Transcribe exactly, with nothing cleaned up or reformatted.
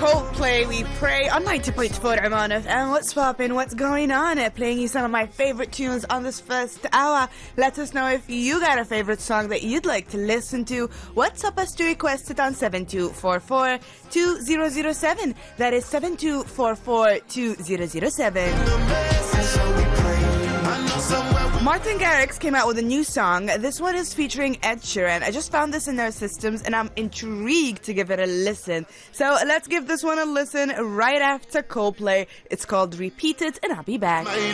Coldplay, We Pray on ninety point four Oman F M. What's poppin'? What's going on? Playing you some of my favorite tunes on this first hour. Let us know if you got a favorite song that you'd like to listen to. WhatsApp us to request it on seven two four four two zero zero seven. That is seven two four four two zero zero seven. Martin Garrix came out with a new song. This one is featuring Ed Sheeran. I just found this in their systems and I'm intrigued to give it a listen. So let's give this one a listen right after Coldplay. It's called Repeat It and I'll be back.